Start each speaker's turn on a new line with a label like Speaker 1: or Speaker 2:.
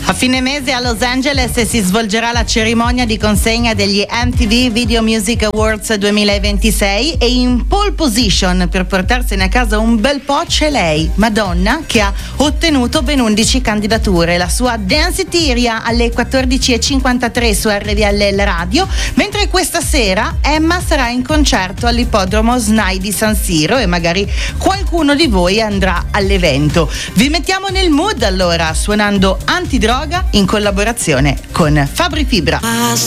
Speaker 1: A fine mese a Los Angeles si svolgerà la cerimonia di consegna degli MTV Video Music Awards 2026 e in pole position per portarsene a casa un bel po' c'è lei, Madonna, che ha ottenuto ben 11 candidature. La sua Danciteria alle 14.53 su RVL Radio, mentre questa sera Emma sarà in concerto all'ippodromo SNAI di San Siro e magari qualcuno di voi andrà all'evento. Vi mettiamo nel mood allora suonando Antidroga in collaborazione con Fabri Fibra.